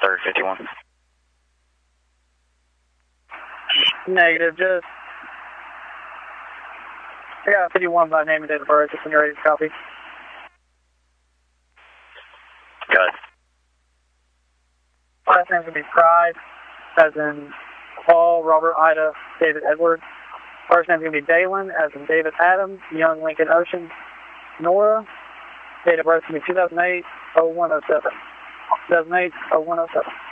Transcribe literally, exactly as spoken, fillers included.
third fifty-one. Negative, just... I got fifty-one by name and date of birth, just when you're ready to copy. Got it. Last name's going to be Pride, as in Paul, Robert, Ida, David, Edward. First name's going to be Dalen, as in David, Adam, Young, Lincoln, Ocean. Nora, date of birth is going to be two thousand eight, oh one oh seven. two thousand eight, oh one oh seven.